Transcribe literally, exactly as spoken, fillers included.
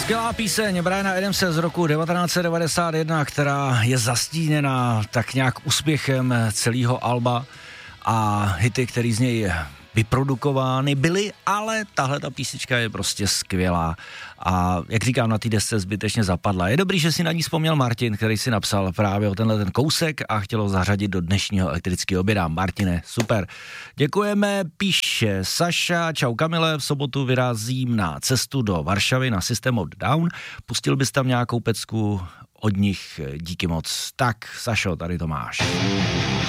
Skvělá píseň Briana Adamse z roku devatenáct set devadesát jedna, která je zastíněna tak nějak úspěchem celého alba a hity, který z něj vyprodukovány byly, ale tahle ta písnička je prostě skvělá a jak říkám, na té desce zbytečně zapadla. Je dobrý, že si na ní vzpomněl Martin, který si napsal právě o tenhle ten kousek a chtěl ho zařadit do dnešního elektrického oběda. Martine, super. Děkujeme, píše Saša. Čau Kamile, v sobotu vyrazím na cestu do Varšavy na System of a Down. Pustil bys tam nějakou pecku od nich, díky moc. Tak, Sašo, tady to máš.